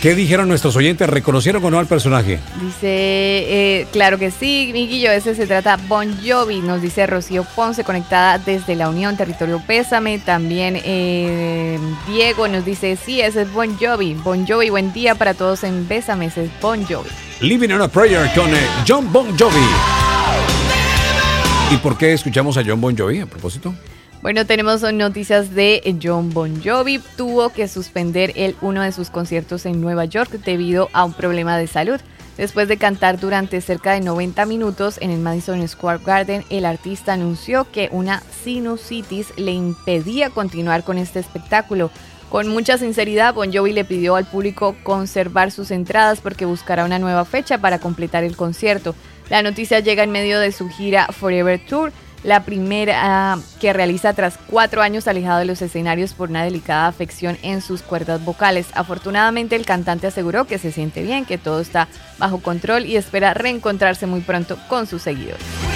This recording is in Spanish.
¿Qué dijeron nuestros oyentes? ¿Reconocieron o no al personaje? Dice, claro que sí, Miguillo, ese se trata Bon Jovi, nos dice Rocío Ponce, conectada desde La Unión, territorio Pésame. También Diego nos dice, sí, ese es Bon Jovi. Bon Jovi, buen día para todos en Bésame, ese es Bon Jovi. Living on a Prayer con John Bon Jovi. ¿Y por qué escuchamos a John Bon Jovi a propósito? Bueno, tenemos noticias de John Bon Jovi. Tuvo que suspender uno de sus conciertos en Nueva York debido a un problema de salud. Después de cantar durante cerca de 90 minutos en el Madison Square Garden, el artista anunció que una sinusitis le impedía continuar con este espectáculo. Con mucha sinceridad, Bon Jovi le pidió al público conservar sus entradas porque buscará una nueva fecha para completar el concierto. La noticia llega en medio de su gira Forever Tour, la primera que realiza tras 4 años alejado de los escenarios por una delicada afección en sus cuerdas vocales. Afortunadamente, el cantante aseguró que se siente bien, que todo está bajo control y espera reencontrarse muy pronto con sus seguidores.